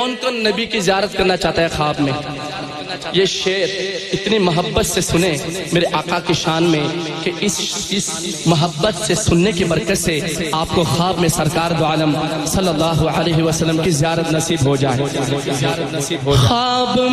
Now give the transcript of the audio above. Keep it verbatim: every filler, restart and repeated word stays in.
कौन कौन नबी की ज़ियारत करना चाहता है ख्वाब में? ये शेर इतनी मोहब्बत से सुने मेरे आका की शान में कि इस इस मोहब्बत से सुनने की बरकत से आपको ख्वाब में सरकार दो आलम सल्लल्लाहु अलैहि वसल्लम की ज़ियारत नसीब हो जाए। ख्वाब